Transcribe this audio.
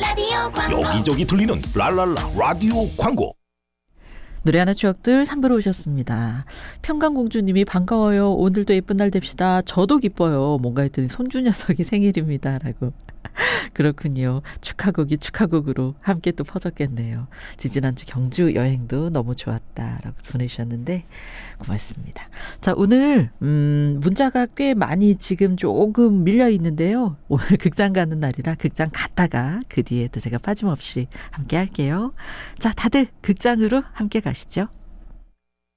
라디오 광고. 여기저기 들리는 랄랄라 라디오 광고. 노래 하나 추억들 3부로 오셨습니다. 평강공주님이 반가워요. 오늘도 예쁜 날 됩시다. 저도 기뻐요. 뭔가 했더니 손주 녀석이 생일입니다. 라고. 그렇군요. 축하곡이 축하곡으로 함께 또 퍼졌겠네요. 지지난주 경주 여행도 너무 좋았다. 라고 보내주셨는데 고맙습니다. 자, 오늘 문자가 꽤 많이 지금 조금 밀려 있는데요. 오늘 극장 가는 날이라 극장 갔다가 그 뒤에 또 제가 빠짐없이 함께 할게요. 자, 다들 극장으로 함께 가시죠.